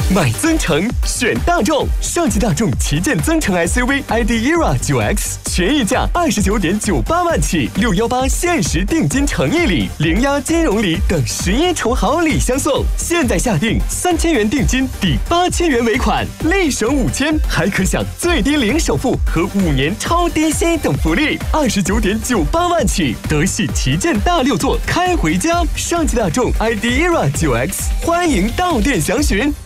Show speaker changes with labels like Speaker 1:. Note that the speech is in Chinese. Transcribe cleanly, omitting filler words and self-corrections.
Speaker 1: 买增程选大众，上汽大众旗舰增程 SUV ID ERA 9X， 权益价29.98万起，618限时定金诚意礼、零押金融礼等11重好礼相送。现在下定3000元定金抵8000元尾款，立省5000，还可享最低零首付和5年超低息等福利，29.98万起，德系旗舰大6座开回家。上汽大众 ID ERA 9X， 欢迎到店详询。